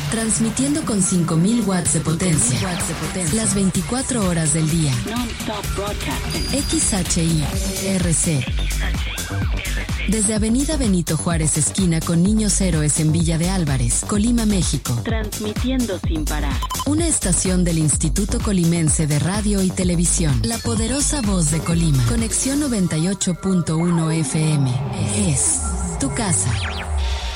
Transmitiendo con 5000 watts de potencia. Las 24 horas del día. Non-stop broadcasting. XHI-RC. Desde Avenida Benito Juárez, esquina con Niños Héroes en Villa de Álvarez, Colima, México. Transmitiendo sin parar. Una estación del Instituto Colimense de Radio y Televisión. La poderosa voz de Colima. Conexión 98.1 FM. Es tu casa.